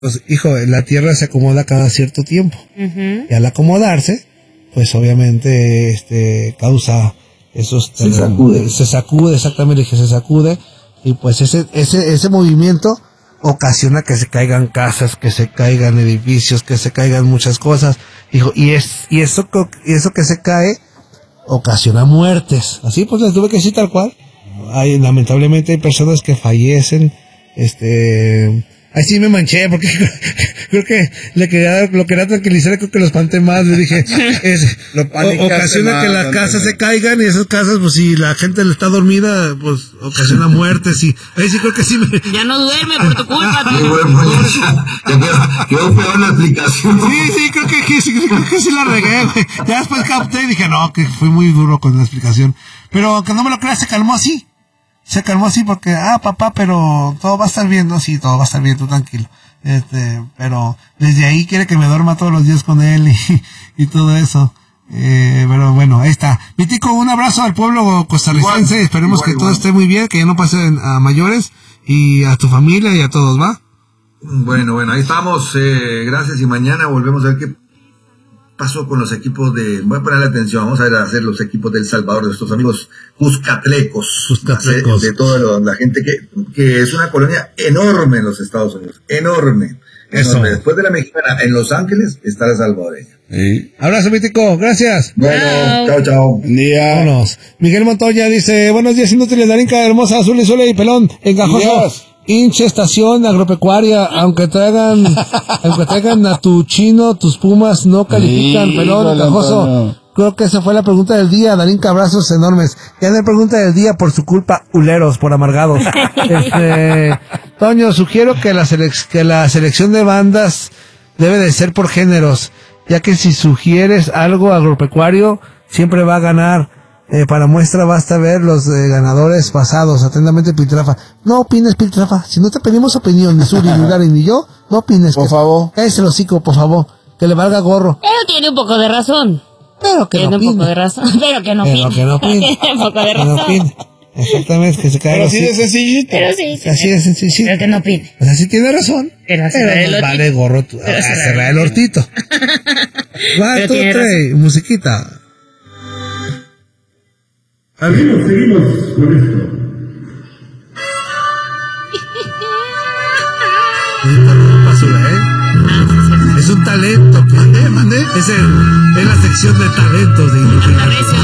pues, hijo, la Tierra se acomoda cada cierto tiempo. Uh-huh. Y al acomodarse, pues obviamente causa esos... Se sacude. Se sacude, exactamente, que se sacude. Y pues ese movimiento ocasiona que se caigan casas, que se caigan edificios, que se caigan muchas cosas. Hijo, y eso que se cae ocasiona muertes. Así pues les tuve que decir tal cual. Lamentablemente hay personas que fallecen. Ahí sí me manché porque creo que lo quería tranquilizar, creo que lo espanté más. Le dije, ocasiona que las casas se caigan, y esas casas, pues si la gente está dormida, pues ocasiona muertes. Y ahí sí creo que sí ya no duerme por tu culpa. Quedó peor la explicación. Sí, creo que sí la regué, güey. Ya después capté y dije, no, que fui muy duro con la explicación. Pero que no me lo creas, se calmó así. Se calmó así porque, papá, pero todo va a estar bien, ¿no? Sí, todo va a estar bien, tú tranquilo. Pero desde ahí quiere que me duerma todos los días con él y todo eso. Pero bueno, ahí está. Mitico, un abrazo al pueblo costarricense. Esperemos que todo esté muy bien, que ya no pase a mayores, y a tu familia y a todos, ¿va? Bueno, ahí estamos. Gracias, y mañana volvemos a ver qué pasó con los equipos voy a ponerle atención, vamos a ver hacer los equipos de El Salvador, de nuestros amigos Cuscatlecos. De toda la gente que es una colonia enorme en los Estados Unidos, enorme. Después de la mexicana en Los Ángeles está la salvadoreña. Sí. Abrazo, Mítico, gracias. Bueno, chao. Buen día. Vámonos. Miguel Montoya dice, buenos días, inútiles, Darinka, hermosa, azul y suele y pelón, engajoso. Hinche estación agropecuaria, aunque traigan a tu chino, tus pumas no califican, pelón, engajoso. Creo que esa fue la pregunta del día. Darinka, abrazos enormes. Ya no hay pregunta del día por su culpa, huleros, por amargados. Toño, sugiero que la selección de bandas debe de ser por géneros, ya que si sugieres algo agropecuario, siempre va a ganar. Para muestra basta ver los ganadores pasados. Atentamente, Piltrafa. No opines, Piltrafa. Si no te pedimos opinión, ni Suri, ni Dari, ni yo, no opines. Por favor. Cállese el hocico, por favor. Que le valga gorro. Él tiene un poco de razón. Pero que no opine. Un poco de razón. Pero que no opine. Un poco de razón. Exactamente, que se caiga. Pero así de sencillito. Pero sí. Así de sencillito. Pero que no opine. Pues así tiene razón. Pero nos vale gorro a cerrar el hortito. Va, tú trae musiquita. Seguimos con esto. Es un talento. ¿Mandé? Es la sección de talentos de